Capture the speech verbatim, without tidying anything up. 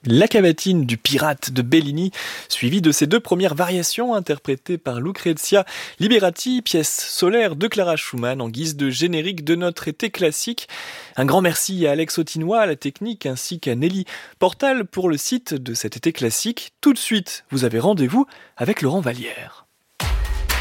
La cavatine du pirate de Bellini, suivie de ses deux premières variations interprétées par Lucrezia Liberati, pièce solaire de Clara Schumann en guise de générique de notre été classique. Un grand merci à Alex Autinois à la technique ainsi qu'à Nelly Portal pour le site de cet été classique. Tout de suite, vous avez rendez-vous avec Laurent Vallière.